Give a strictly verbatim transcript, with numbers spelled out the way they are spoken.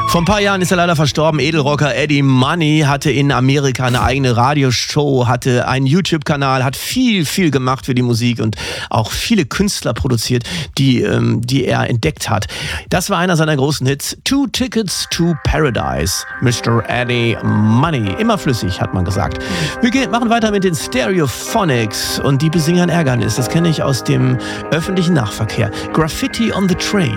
Vor ein paar Jahren ist er leider verstorben. Edelrocker Eddie Money hatte in Amerika eine eigene Radioshow, hatte einen YouTube-Kanal, hat viel, viel gemacht für die Musik und auch viele Künstler produziert, die, ähm, die er entdeckt hat. Das war einer seiner großen Hits. Two Tickets to Paradise, Mister Eddie Money. Immer flüssig, hat man gesagt. Wir gehen, machen weiter mit den Stereophonics und die besingen ein Ärgernis. Das kenne ich aus dem öffentlichen Nahverkehr. Graffiti on the Train.